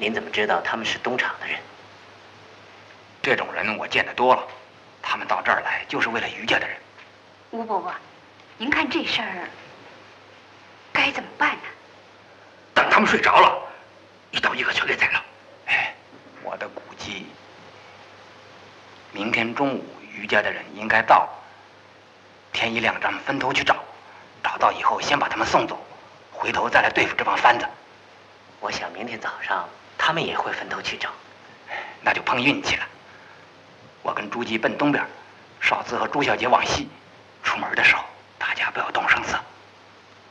您怎么知道他们是东厂的人？ 这种人我见得多了，他们到这儿来就是为了于家的人。 吴伯伯，您看这事儿该怎么办呢？ 等他们睡着了，一刀一个全给宰了。哎，我的估计，明天中午于家的人应该到了。天一亮，咱们分头去找，找到以后先把他们送走，回头再来对付这帮番子。 我想明天早上他们也会分头去找， 那就碰运气了。我跟朱吉奔东边，少慈和朱小姐往西。出门的时候，大家不要动声色。